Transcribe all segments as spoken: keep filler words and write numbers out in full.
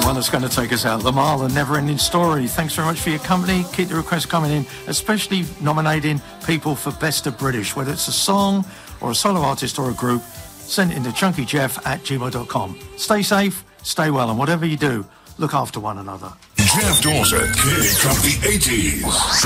one that's going to take us out. Lamar, The Never Ending Story. Thanks very much for your company. Keep the requests coming in, especially nominating people for Best of British, whether it's a song or a solo artist or a group. Send it into chunkyjeff at gmail dot com. Stay safe, stay well, and whatever you do, look after one another. Jeff Dawson, Kid from the eighties.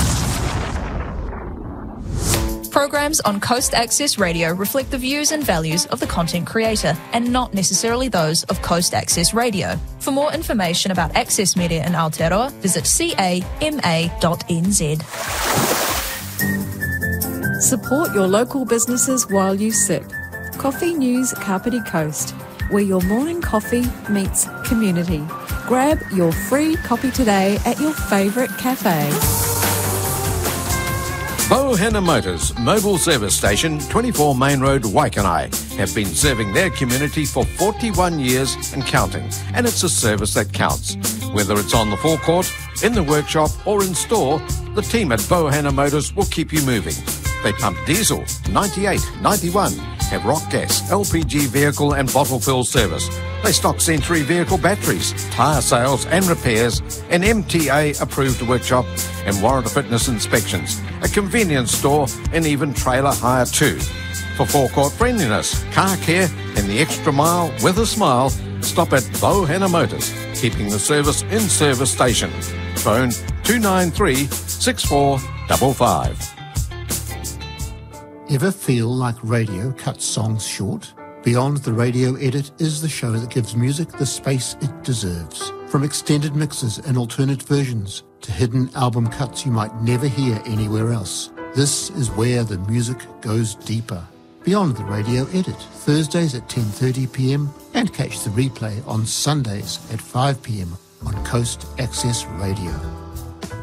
Programs on Coast Access Radio reflect the views and values of the content creator and not necessarily those of Coast Access Radio. For more information about Access Media in Aotearoa, visit c a m a dot n z. Support your local businesses while you sip. Coffee News Kapiti Coast, where your morning coffee meets community. Grab your free copy today at your favourite cafe. Bohenna Motors, Mobile Service Station, twenty-four Main Road, Waikanai, have been serving their community for forty-one years and counting, and it's a service that counts. Whether it's on the forecourt, in the workshop or in store, the team at Bohenna Motors will keep you moving. They pump diesel, ninety-eight, ninety-one, have rock gas, L P G vehicle and bottle fill service. They stock Century vehicle batteries, tyre sales and repairs, an M T A-approved workshop and Warrant of Fitness inspections, a convenience store and even trailer hire too. For forecourt friendliness, car care and the extra mile with a smile, stop at Bohenna Motors, keeping the service in service station. Phone two nine three, six four five five. Ever feel like radio cuts songs short? Beyond the Radio Edit is the show that gives music the space it deserves. From extended mixes and alternate versions to hidden album cuts you might never hear anywhere else. This is where the music goes deeper. Beyond the Radio Edit, Thursdays at ten thirty p m and catch the replay on Sundays at five p m on Coast Access Radio.